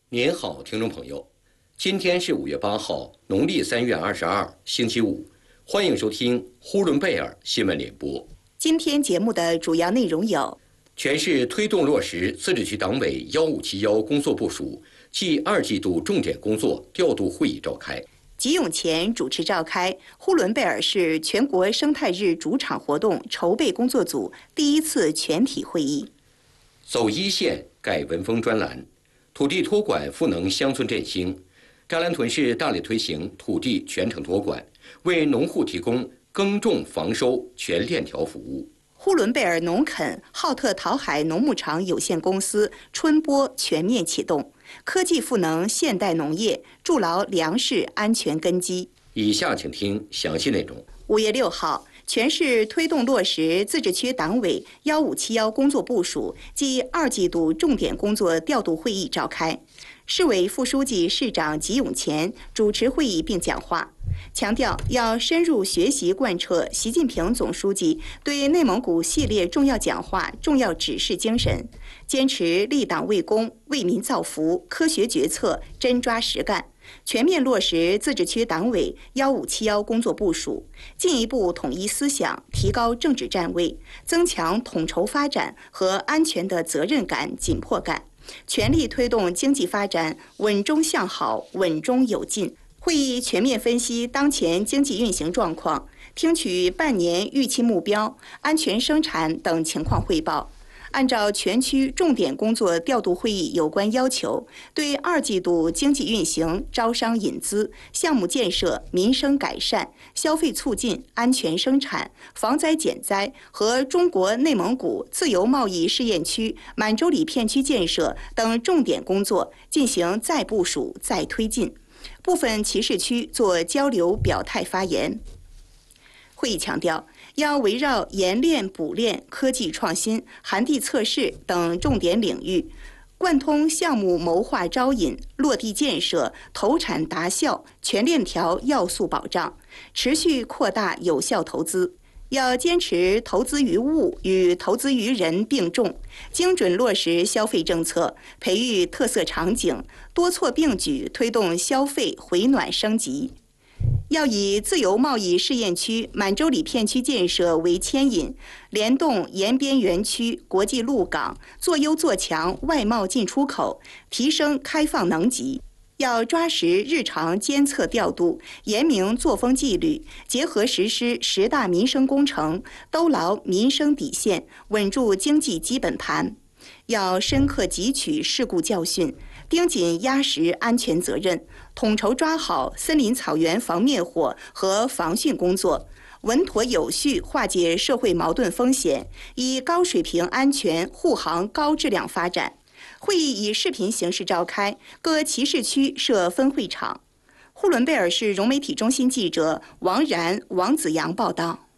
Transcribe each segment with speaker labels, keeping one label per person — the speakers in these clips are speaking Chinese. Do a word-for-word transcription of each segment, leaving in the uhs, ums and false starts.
Speaker 1: 您好，听众朋友，今天是五月八号，农历三月二十二，星期五，欢迎收听呼伦贝尔新闻联播。
Speaker 2: 今天节目的主要内容有：
Speaker 1: 全市推动落实自治区党委幺五七幺工作部署暨二季度重点工作调度会议召开。
Speaker 2: 吉永前主持召开呼伦贝尔市全国生态日主场活动筹备工作组第一次全体会议。
Speaker 1: 走一线改文风专栏，土地托管赋能乡村振兴。扎兰屯市大力推行土地全程托管，为农户提供耕种防收全链条服务。
Speaker 2: 呼伦贝尔农垦浩特桃海农牧场有限公司春播全面启动，科技赋能现代农业，筑牢粮食安全根基。
Speaker 1: 以下请听详细内容。
Speaker 2: 五月六号，全市推动落实自治区党委幺五七幺工作部署暨二季度重点工作调度会议召开。市委副书记、市长吉永前主持会议并讲话，强调要深入学习贯彻习近平总书记对内蒙古系列重要讲话重要指示精神，坚持立党为公、为民造福，科学决策，真抓实干，全面落实自治区党委幺五七幺工作部署，进一步统一思想，提高政治站位，增强统筹发展和安全的责任感、紧迫感，全力推动经济发展稳中向好、稳中有进。会议全面分析当前经济运行状况，听取半年预期目标、安全生产等情况汇报。按照全区重点工作调度会议有关要求，对二季度经济运行、招商引资、项目建设、民生改善、消费促进、安全生产、防灾减灾和中国内蒙古自由贸易试验区满洲里片区建设等重点工作进行再部署、再推进。部分其市区做交流表态发言。会议强调，要围绕冶炼补炼、科技创新、涵地测试等重点领域，贯通项目谋划招引、落地建设、投产达效全链条要素保障，持续扩大有效投资。要坚持投资于物与投资于人并重，精准落实消费政策，培育特色场景，多措并举推动消费回暖升级。要以自由贸易试验区满洲里片区建设为牵引，联动沿边园区、国际陆港，做优做强外贸进出口，提升开放能级。要抓实日常监测调度，严明作风纪律，结合实施十大民生工程，兜牢民生底线，稳住经济基本盘。要深刻汲取事故教训，盯紧压实安全责任，统筹抓好森林草原防灭火和防汛工作，稳妥有序化解社会矛盾风险，以高水平安全护航高质量发展。会议以视频形式召开，各其市区设分会场。呼伦贝尔市融媒体中心记者王然、王子阳报道。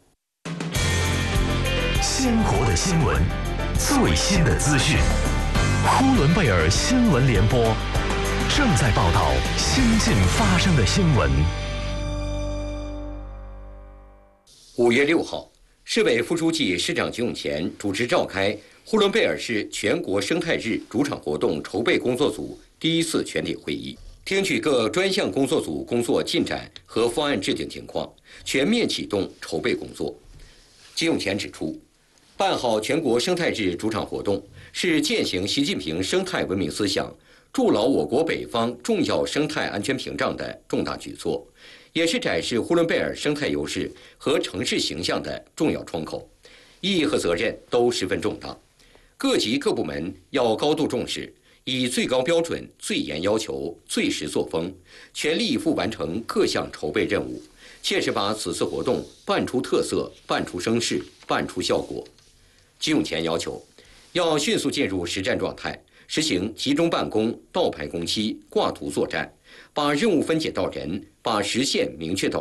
Speaker 3: 鲜活的新闻，最新的资讯，呼伦贝尔新闻联播正在报道新近发生的新闻。
Speaker 1: 五月六号，市委副书记、市长吉永前主持召开呼伦贝尔市全国生态日主场活动筹备工作组第一次全体会议，听取各专项工作组工作进展和方案制定情况，全面启动筹备工作。吉永前指出，办好全国生态日主场活动是践行习近平生态文明思想、筑牢我国北方重要生态安全屏障的重大举措，也是展示呼伦贝尔生态优势和城市形象的重要窗口，意义和责任都十分重大。各级各部门要高度重视，以最高标准、最严要求、最实作风，全力以赴完成各项筹备任务，切实把此次活动办出特色、办出声势、办出效果。吉永前要求，要迅速进入实战状态，实行集中办公、倒排工期、挂图作战，把任务分解到人，把实现明确到